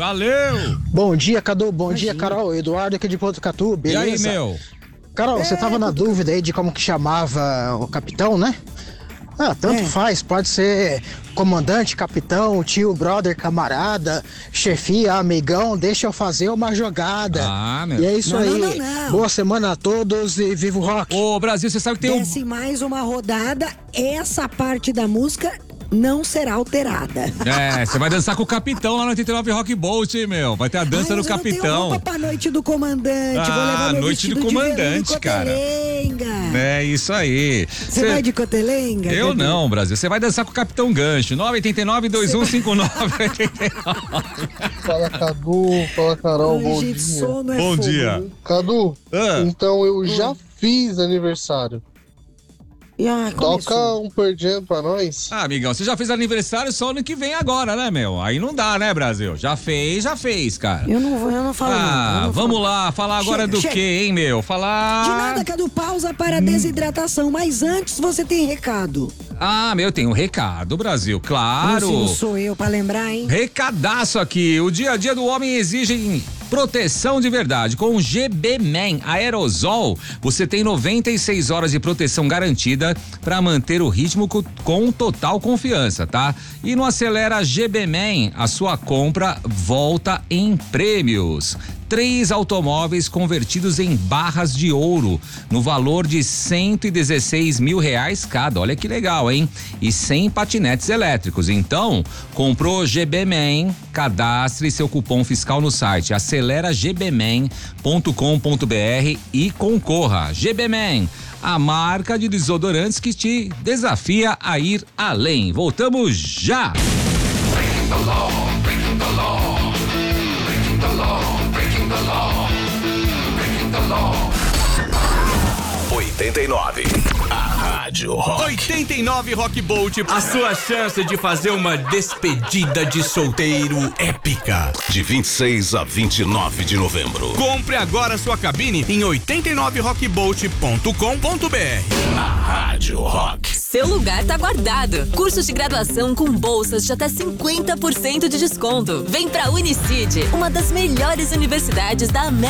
Valeu! Bom dia, Cadu. Bom dia, Carol. Eduardo aqui de Botucatu, beleza? E aí, meu? Carol, você tava na dúvida aí de como que chamava o capitão, né? Tanto faz, pode ser comandante, capitão, tio, brother, camarada, chefia, amigão, deixa eu fazer uma jogada. Meu. E é isso aí. Não. Boa semana a todos e viva o rock. Ô, Brasil, você sabe que tem Desce mais uma rodada, essa parte da música não será alterada. Você vai dançar com o capitão lá no 89 Rock Bolt, hein, meu? Vai ter a dança do capitão. Eu não tenho roupa pra noite do comandante. Vou levar meu noite do comandante, cara. É isso aí. Você vai de cotelenga? Eu não, Brasil. Você vai dançar com o Capitão Gancho. 989-2159-89. Fala, Cadu. Fala, Carol. Ai, bom gente, dia. sono é Bom fogo, dia. viu? Cadu, então eu já fiz aniversário. Toca um Pearl Jam pra nós. Amigão, você já fez aniversário só ano que vem agora, né, meu? Aí não dá, né, Brasil? Já fez, cara. Eu não falo nada. Vamos lá, falar agora do quê, hein, meu? Falar... De nada, Cadu, pausa para desidratação, mas antes você tem recado. Meu, tem um recado, Brasil, claro. Não sou eu pra lembrar, hein? Recadaço aqui, o dia a dia do homem exige proteção de verdade. Com o GB-Man Aerosol, você tem 96 horas de proteção garantida para manter o ritmo com total confiança, tá? E no Acelera GB-Man, a sua compra volta em prêmios. 3 automóveis convertidos em barras de ouro, no valor de R$116 mil cada. Olha que legal, hein? E 100 patinetes elétricos. Então, comprou GB-Man, cadastre seu cupom fiscal no site aceleragbman.com.br e concorra. GB-Man, a marca de desodorantes que te desafia a ir além. Voltamos já! Breaking the law, breaking the law, breaking the law, breaking the law, breaking the law. 89. A Rádio Rock. 89 Rock Bolt, a sua chance de fazer uma despedida de solteiro épica. De 26 a 29 de novembro. Compre agora sua cabine em 89rockbolt.com.br. A Rádio Rock. Seu lugar tá guardado. Cursos de graduação com bolsas de até 50% de desconto. Vem pra Unicid, uma das melhores universidades da América